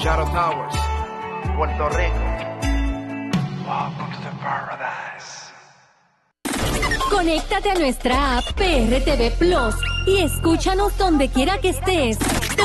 Shadow Towers, Puerto Rico. Welcome to paradise. Conéctate a nuestra app PRTV Plus y escúchanos donde quiera que estés.